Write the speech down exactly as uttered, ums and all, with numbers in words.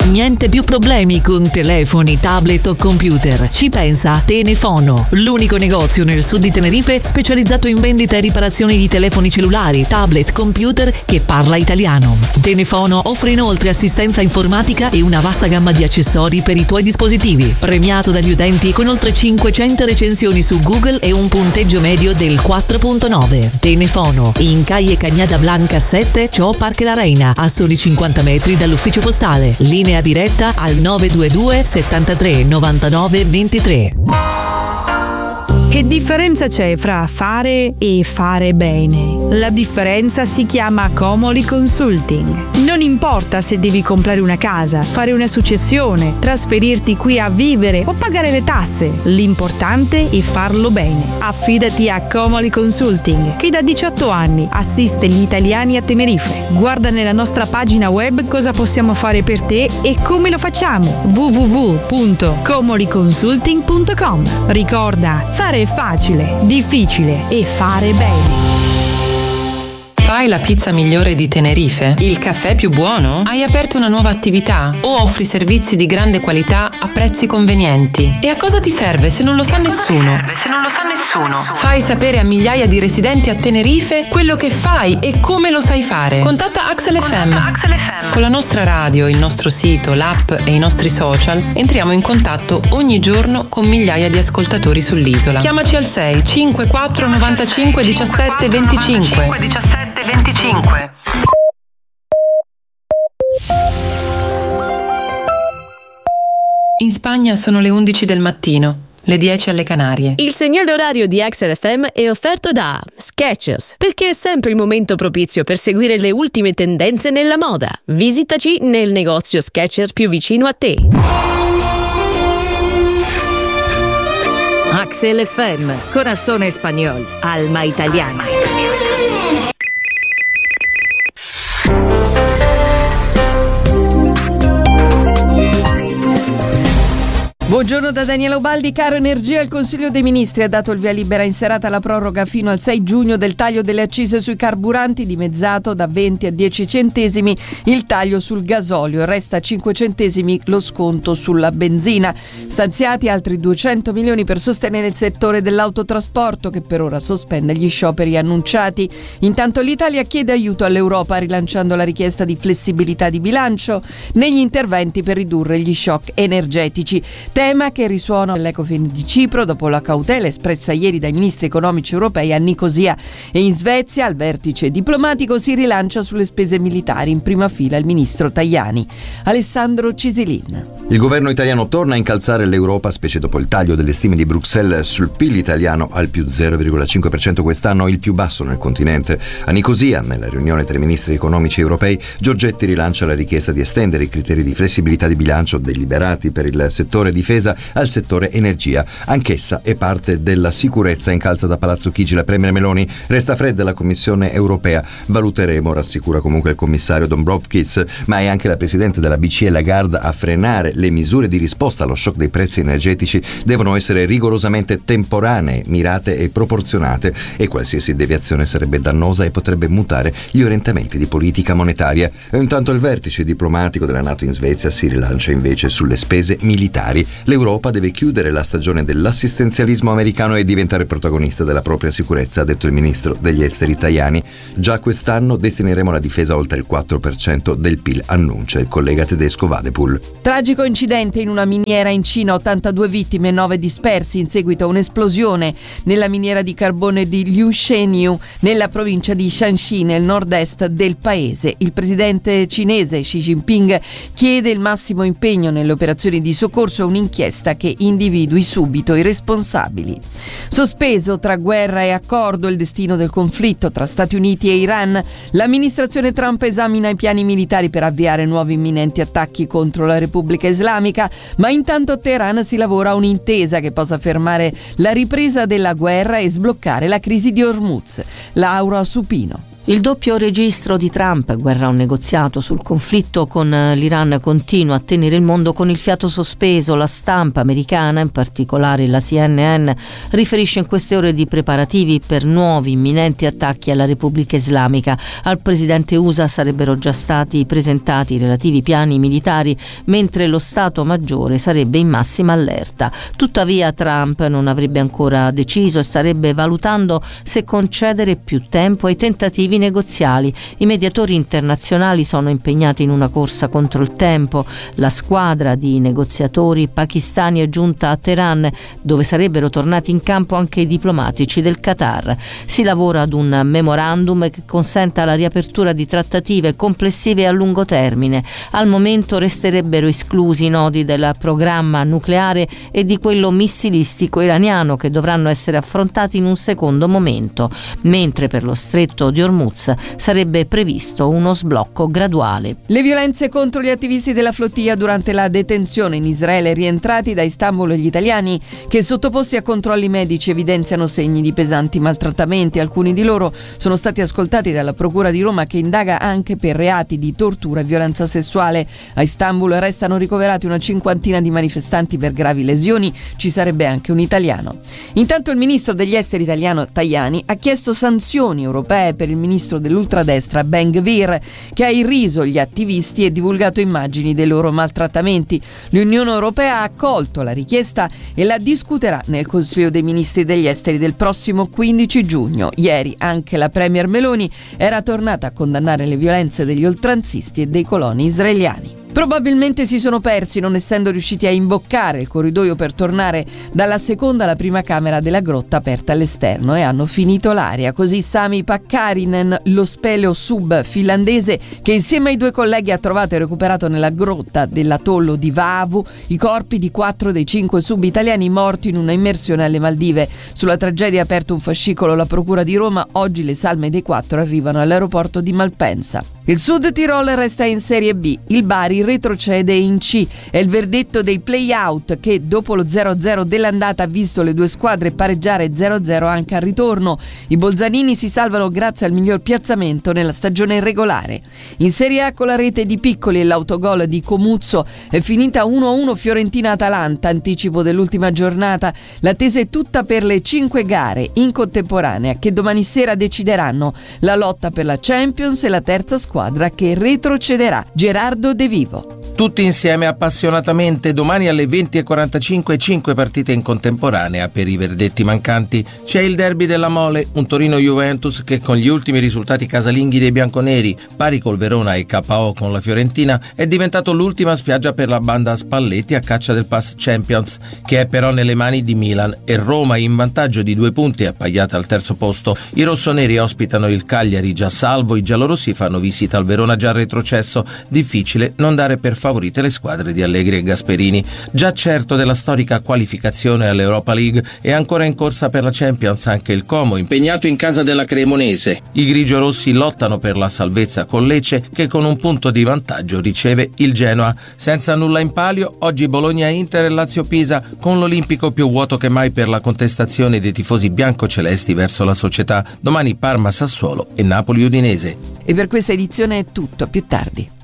Niente più problemi con telefoni, tablet o computer. Ci pensa Tenefono, l'unico negozio nel sud di Tenerife specializzato in vendita e riparazione di telefoni cellulari, tablet, computer che parla italiano. Tenefono offre inoltre assistenza informatica e una vasta gamma di accessori per i tuoi dispositivi. Premiato dagli utenti con oltre cinquecento recensioni su Google e un punteggio medio del quattro virgola nove. Tenefono, in Calle Cañada Blanca sette, Cho Parque La Reina, a soli cinquanta metri dall'ufficio postale. Linea diretta al nove due due settantatré novantanove ventitré. Che differenza c'è fra fare e fare bene? La differenza si chiama Comoli Consulting. Non importa se devi comprare una casa, fare una successione, trasferirti qui a vivere o pagare le tasse, l'importante è farlo bene. Affidati a Comoli Consulting, che da diciotto anni assiste gli italiani a Tenerife. Guarda nella nostra pagina web cosa possiamo fare per te e come lo facciamo. w w w punto comoli consulting punto com. Ricorda, fare è facile, difficile e fare bene. Fai la pizza migliore di Tenerife? Il caffè più buono? Hai aperto una nuova attività? O offri servizi di grande qualità a prezzi convenienti? E a cosa ti serve se non lo sa nessuno? Se non lo sa nessuno. Fai sapere a migliaia di residenti a Tenerife quello che fai e come lo sai fare. Contatta Axel F M. Axel F M. Con la nostra radio, il nostro sito, l'app e i nostri social entriamo in contatto ogni giorno con migliaia di ascoltatori sull'isola. Chiamaci al sei cinquantaquattro novantacinque diciassette venticinque. diciassette venticinque. In Spagna sono le undici del mattino, le dieci alle Canarie. Il segnale orario di Axel F M è offerto da Skechers, perché è sempre il momento propizio per seguire le ultime tendenze nella moda. Visitaci nel negozio Skechers più vicino a te. Axel F M, corazón español, alma italiana. Buongiorno da Daniela Ubaldi. Caro Energia, il Consiglio dei Ministri ha dato il via libera in serata alla proroga fino al sei giugno del taglio delle accise sui carburanti, dimezzato da venti a dieci centesimi il taglio sul gasolio e resta a cinque centesimi lo sconto sulla benzina. Stanziati altri duecento milioni per sostenere il settore dell'autotrasporto, che per ora sospende gli scioperi annunciati. Intanto l'Italia chiede aiuto all'Europa rilanciando la richiesta di flessibilità di bilancio negli interventi per ridurre gli shock energetici. Tema che risuona all'Ecofin di Cipro dopo la cautela espressa ieri dai ministri economici europei a Nicosia, e in Svezia al vertice diplomatico si rilancia sulle spese militari, in prima fila il ministro Tajani. Alessandro Cisilin. Il governo italiano torna a incalzare l'Europa, specie dopo il taglio delle stime di Bruxelles sul P I L italiano al più zero virgola cinque per cento quest'anno, il più basso nel continente. A Nicosia, nella riunione tra i ministri economici europei, Giorgetti rilancia la richiesta di estendere i criteri di flessibilità di bilancio deliberati per il settore difesa al settore energia. Anch'essa è parte della sicurezza. Incalza da Palazzo Chigi la Premier Meloni. Resta fredda la Commissione europea. Valuteremo, rassicura comunque il commissario Dombrovskis, ma è anche la presidente della B C E Lagarde a frenare. Le misure di risposta allo shock dei prezzi energetici devono essere rigorosamente temporanee, mirate e proporzionate, e qualsiasi deviazione sarebbe dannosa e potrebbe mutare gli orientamenti di politica monetaria. E intanto il vertice diplomatico della NATO in Svezia si rilancia invece sulle spese militari. L'Europa deve chiudere la stagione dell'assistenzialismo americano e diventare protagonista della propria sicurezza, ha detto il ministro degli esteri Tajani. Già quest'anno destineremo alla difesa oltre il quattro per cento del P I L, annuncia il collega tedesco Wadepool. Tragico incidente in una miniera in Cina, ottantadue vittime e nove dispersi in seguito a un'esplosione nella miniera di carbone di Liu Sheniu nella provincia di Shanxi, nel nord-est del paese. Il presidente cinese Xi Jinping chiede il massimo impegno nelle operazioni di soccorso e un'inchiesta che individui subito i responsabili. Sospeso tra guerra e accordo il destino del conflitto tra Stati Uniti e Iran, l'amministrazione Trump esamina i piani militari per avviare nuovi imminenti attacchi contro la Repubblica Islamica, ma intanto a Teheran si lavora a un'intesa che possa fermare la ripresa della guerra e sbloccare la crisi di Hormuz. Laura Supino. Il doppio registro di Trump, guerra o negoziato sul conflitto con l'Iran, continua a tenere il mondo con il fiato sospeso. La stampa americana, in particolare la C N N, riferisce in queste ore di preparativi per nuovi imminenti attacchi alla Repubblica Islamica. Al presidente U S A sarebbero già stati presentati i relativi piani militari, mentre lo Stato Maggiore sarebbe in massima allerta. Tuttavia Trump non avrebbe ancora deciso e starebbe valutando se concedere più tempo ai tentativi negoziali. I mediatori internazionali sono impegnati in una corsa contro il tempo. La squadra di negoziatori pakistani è giunta a Teheran, dove sarebbero tornati in campo anche i diplomatici del Qatar. Si lavora ad un memorandum che consenta la riapertura di trattative complessive a lungo termine. Al momento resterebbero esclusi i nodi del programma nucleare e di quello missilistico iraniano, che dovranno essere affrontati in un secondo momento, mentre per lo stretto di Hormuz sarebbe previsto uno sblocco graduale. Le violenze contro gli attivisti della flottiglia durante la detenzione in Israele, rientrati da Istanbul, gli italiani che sottoposti a controlli medici evidenziano segni di pesanti maltrattamenti. Alcuni di loro sono stati ascoltati dalla Procura di Roma, che indaga anche per reati di tortura e violenza sessuale. A Istanbul restano ricoverati una cinquantina di manifestanti per gravi lesioni, ci sarebbe anche un italiano. Intanto il ministro degli esteri italiano Tajani ha chiesto sanzioni europee per il ministro dell'ultradestra Ben Gvir, che ha irriso gli attivisti e divulgato immagini dei loro maltrattamenti. L'Unione Europea ha accolto la richiesta e la discuterà nel Consiglio dei Ministri degli Esteri del prossimo quindici giugno. Ieri anche la Premier Meloni era tornata a condannare le violenze degli oltranzisti e dei coloni israeliani. Probabilmente si sono persi, non essendo riusciti a imboccare il corridoio per tornare dalla seconda alla prima camera della grotta aperta all'esterno, e hanno finito l'aria. Così Sami Pakkarinen, lo speleo sub finlandese che insieme ai due colleghi ha trovato e recuperato nella grotta dell'atollo di Vaavu i corpi di quattro dei cinque sub italiani morti in una immersione alle Maldive. Sulla tragedia ha aperto un fascicolo la Procura di Roma. Oggi le salme dei quattro arrivano all'aeroporto di Malpensa. Il Sud Tirol resta in Serie B, il Bari retrocede in C. È il verdetto dei play-out che dopo lo zero a zero dell'andata ha visto le due squadre pareggiare zero a zero anche al ritorno. I bolzanini si salvano grazie al miglior piazzamento nella stagione regolare. In Serie A, con la rete di Piccoli e l'autogol di Comuzzo, è finita uno a uno Fiorentina-Atalanta, anticipo dell'ultima giornata. L'attesa è tutta per le cinque gare in contemporanea che domani sera decideranno la lotta per la Champions e la terza squadra che retrocederà, Gerardo De Vivo. Tutti insieme appassionatamente domani alle venti e quarantacinque, cinque partite in contemporanea per i verdetti mancanti. C'è il derby della Mole, un Torino-Juventus che con gli ultimi risultati casalinghi dei bianconeri, pari col Verona e K O con la Fiorentina, è diventato l'ultima spiaggia per la banda Spalletti a caccia del Pass Champions, che è però nelle mani di Milan, e Roma in vantaggio di due punti appaiata al terzo posto. I rossoneri ospitano il Cagliari già salvo, i giallorossi fanno visita al Verona già retrocesso. Difficile non dare per favorite le squadre di Allegri e Gasperini. Già certo della storica qualificazione all'Europa League e ancora in corsa per la Champions anche il Como, impegnato in casa della Cremonese. I grigiorossi lottano per la salvezza con Lecce, che con un punto di vantaggio riceve il Genoa. Senza nulla in palio, oggi Bologna-Inter e Lazio-Pisa, con l'Olimpico più vuoto che mai per la contestazione dei tifosi biancocelesti verso la società. Domani Parma-Sassuolo e Napoli-Udinese. E per questa edizione è tutto, a più tardi.